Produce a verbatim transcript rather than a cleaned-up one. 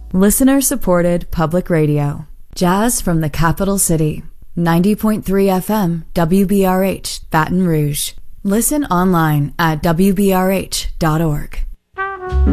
Listener-supported public radio. Jazz from the capital city. ninety point three F M, W B R H, Baton Rouge. Listen online at W B R H dot org.